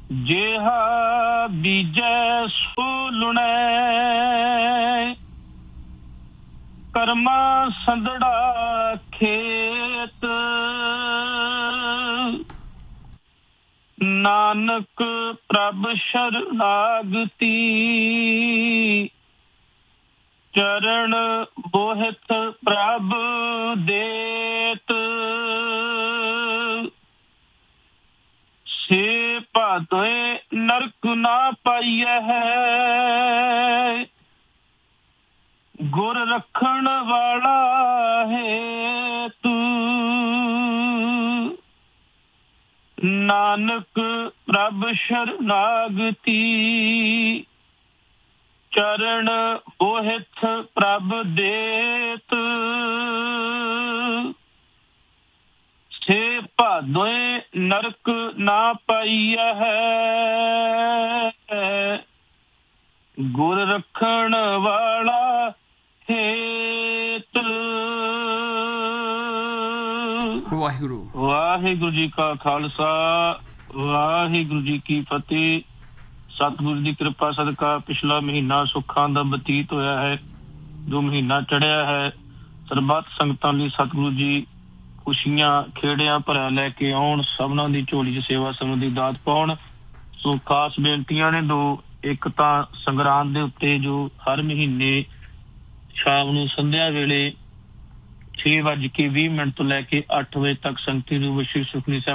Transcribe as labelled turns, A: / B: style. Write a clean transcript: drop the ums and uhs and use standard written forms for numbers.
A: ਜਿਹਾ ਬੀਜੈ ਸੋ ਲੁਣੈ, ਕਰਮਾ ਸੰਦੜਾ ਖੇਤ। ਨਾਨਕ ਪ੍ਰਭ ਸ਼ਰਨਾਗਤੀ, ਚਰਨ ਬੋਹਿਥ ਪ੍ਰਭ ਦੇਤ। ਸੇ ਭਾਦੋਏ ਨਰਕ ਨਾ ਪਾਈਐ, ਗੁਰ ਰੱਖਣ ਵਾਲਾ ਹੇਤੁ। ਨਾਨਕ ਪ੍ਰਭ ਸ਼ਰਨਾਗਤੀ, ਚਰਨ ਬੋਹਿਥ ਪ੍ਰਭ ਦੇਤ। ਸੇ ਭਾਦੋਏ ਨਰਕ ਨਾ ਪਾਈਐ, ਗੁਰ ਰੱਖਣ ਵਾਲਾ ਹੇਤ।
B: ਵਾਹਿਗੁਰੂ।
A: ਵਾਹਿਗੁਰੂ ਜੀ ਕਾ ਖਾਲਸਾ, ਵਾਹਿਗੁਰੂ ਜੀ ਕੀ ਫਤਿਹ। ਸਤਿਗੁਰੂ ਦੀ ਕਿਰਪਾ ਸਦਕਾ ਪਿਛਲਾ ਮਹੀਨਾ ਸੁੱਖਾਂ ਦਾ ਬਤੀਤ ਹੋਇਆ ਹੈ। ਜੋ ਮਹੀਨਾ ਚੜ੍ਹਿਆ ਹੈ, ਸਰਬੱਤ ਸੰਗਤਾਂ ਲਈ ਸਤਿਗੁਰੂ ਜੀ ਖੁਸ਼ੀਆਂ ਖੇੜਿਆਂ ਭਰਿਆ ਲੈ ਕੇ ਆਉਣ, ਸਭਨਾਂ ਦੀ ਝੋਲੀ 'ਚ ਸੇਵਾ ਸਮਝ ਦੀ ਦਾਤ ਪਾਉਣ। ਸੋ ਖਾਸ ਬੇਨਤੀਆਂ ਨੇ ਦੋ। ਇੱਕ ਤਾਂ ਸੰਗਰਾਂਦ ਦੇ ਉੱਤੇ ਜੋ ਹਰ ਮਹੀਨੇ ਸ਼ਾਮ ਨੂੰ ਸੰਧਿਆ ਵੇਲੇ 6:20 ਤੋਂ ਲੈ ਕੇ 8 ਵਜੇ ਤੱਕ ਸੰਗਤੀ ਨੂੰ ਵਿਸ਼ਵ ਸੁਖਨੀ ਸਾਹਿਬ